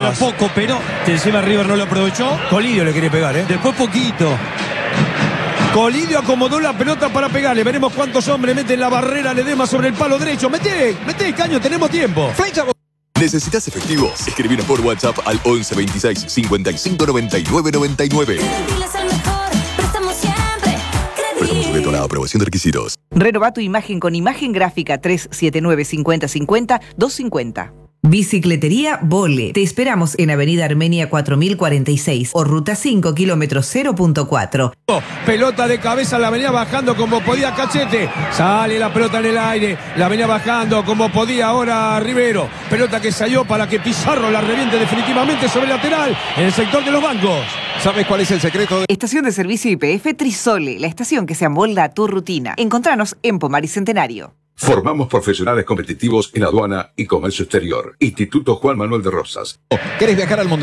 Bueno, poco, pero encima River no lo aprovechó. Colidio le quiere pegar, ¿eh? Después poquito. Colidio acomodó la pelota para pegarle. Veremos cuántos hombres meten la barrera. Ledesma sobre el palo derecho. Mete, Caño, tenemos tiempo. ¿Necesitas efectivo? Escribinos por WhatsApp al 11 26 55 99 99. Préstamo sujeto a la aprobación de requisitos. Renova tu imagen con imagen gráfica 379 50 50 250. Bicicletería Vole. Te esperamos en Avenida Armenia 4046 o Ruta 5, kilómetro 0.4. Pelota de cabeza, la venía bajando como podía Cachete. Sale la pelota en el aire. La venía bajando como podía ahora Rivero. Pelota que salió para que Pizarro la reviente definitivamente sobre el lateral en el sector de los bancos. ¿Sabes cuál es el secreto? Estación de servicio YPF Trisole, la estación que se amolda a tu rutina. Encontranos en Pomar y Centenario. Formamos profesionales competitivos en aduana y comercio exterior. Instituto Juan Manuel de Rosas. ¿Querés viajar al mundo?